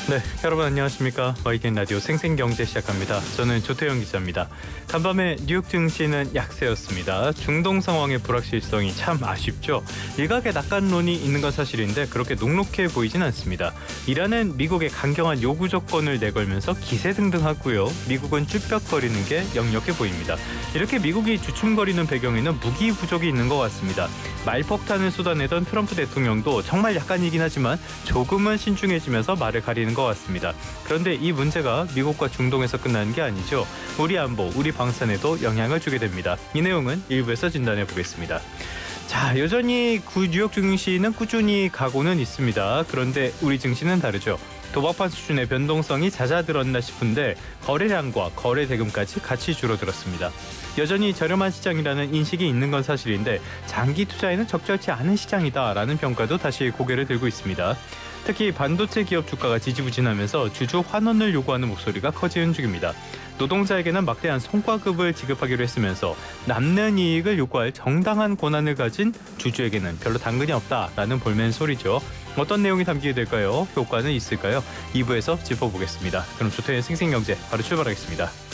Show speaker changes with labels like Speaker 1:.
Speaker 1: 네, 여러분 안녕하십니까? YTN 라디오 생생경제 시작합니다. 저는 조태영 기자입니다. 간밤에 뉴욕 증시는 약세였습니다. 중동 상황의 불확실성이 참 아쉽죠. 일각의 낙관론이 있는 건 사실인데 그렇게 녹록해 보이진 않습니다. 이란은 미국의 강경한 요구 조건을 내걸면서 기세등등하고요. 미국은 쭈뼛거리는 게 역력해 보입니다. 이렇게 미국이 주춤거리는 배경에는 무기 부족이 있는 것 같습니다. 말폭탄을 쏟아내던 트럼프 대통령도 정말 약간이긴 하지만 조금은 신중해지면서 말을 가리는 것 같습니다. 그런데 이 문제가 미국과 중동에서 끝나는 게 아니죠. 우리 안보, 우리 방산에도 영향을 주게 됩니다. 이 내용은 일부에서 진단해 보겠습니다. 자, 여전히 뉴욕 증시는 꾸준히 가고는 있습니다. 그런데 우리 증시는 다르죠. 도박판 수준의 변동성이 잦아들었나 싶은데 거래량과 거래 대금까지 같이 줄어들었습니다. 여전히 저렴한 시장이라는 인식이 있는 건 사실인데 장기 투자에는 적절치 않은 시장이다라는 평가도 다시 고개를 들고 있습니다. 특히 반도체 기업 주가가 지지부진하면서 주주 환원을 요구하는 목소리가 커지는 중입니다. 노동자에게는 막대한 성과급을 지급하기로 했으면서 남는 이익을 요구할 정당한 권한을 가진 주주에게는 별로 당근이 없다라는 볼멘 소리죠. 어떤 내용이 담기게 될까요? 효과는 있을까요? 2부에서 짚어보겠습니다. 그럼 조태의 생생경제 바로 출발하겠습니다.